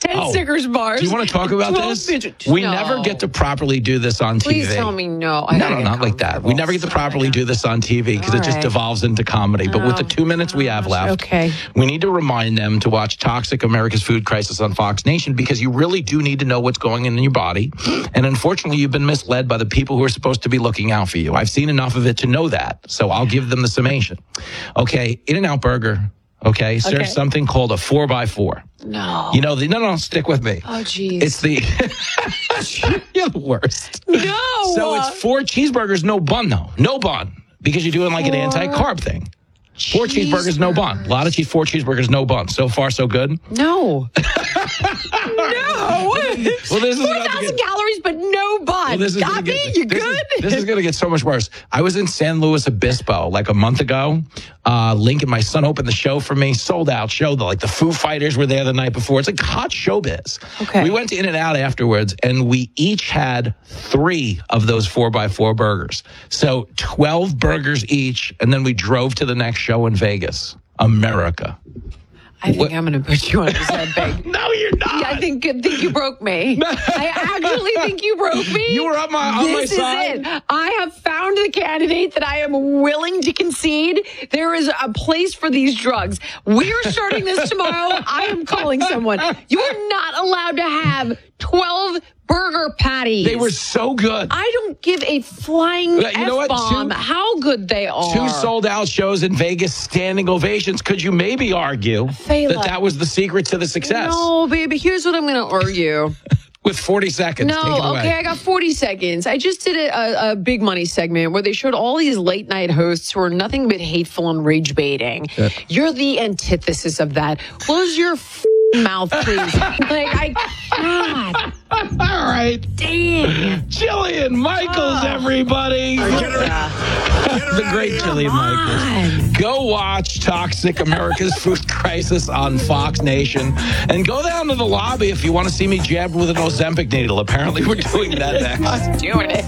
10 Snickers bars. Do you want to talk about this? We never get to properly do this on TV. Please tell me no. No, not like that. We never get to properly do this on TV because it just devolves into comedy. But with the 2 minutes we have left, we need to remind them to watch Toxic America's Food Crisis on Fox Nation because you really do need to know what's going on in your body. And unfortunately, you've been misled by the people who are supposed to be looking out for you. I've seen enough of it to know that. So I'll give them the summation. Okay, In-N-Out Burger. Okay, serves something called a 4x4. No. You know, no, stick with me. Oh, geez. It's the... You're the worst. No. So it's 4 cheeseburgers, no bun, though. No bun. Because you're doing like an anti-carb thing. 4 cheeseburgers, no bun. A lot of 4 cheeseburgers, no bun. So far, so good? No. No. Well, this is 4,000 calories, but no bun. Got me? You good? This is going to get so much worse. I was in San Luis Obispo like a month ago. Lincoln, my son, opened the show for me. Sold out show. The Foo Fighters were there the night before. It's like hot showbiz. Okay. We went to In-N-Out afterwards, and we each had 3 of those 4x4 burgers. So 12 burgers each, and then we drove to the next show in Vegas, America. I think I'm going to put you on the head, big. No, you're not. Yeah, I think you broke me. I actually think you broke me. You were on my side. This is it. I have found the candidate that I am willing to concede. There is a place for these drugs. We are starting this tomorrow. I am calling someone. You are not allowed to have 12 burger patties. They were so good. I don't give a flying F-bomb how good they are. 2 sold-out shows in Vegas, standing ovations. Could you maybe argue that was the secret to the success? No, baby. Here's what I'm going to argue. With 40 seconds. No, take it away. Okay, I got 40 seconds. I just did a big money segment where they showed all these late night hosts who are nothing but hateful and rage baiting. Yeah. You're the antithesis of that. Close your mouth, please. God. All right. Damn. Jillian Michaels, everybody. The great Jillian Michaels. Go watch Toxic America's Food Crisis on Fox Nation. And go down to the lobby if you want to see me jabbed with an Ozempic needle. Apparently, we're doing that next. I'm doing it.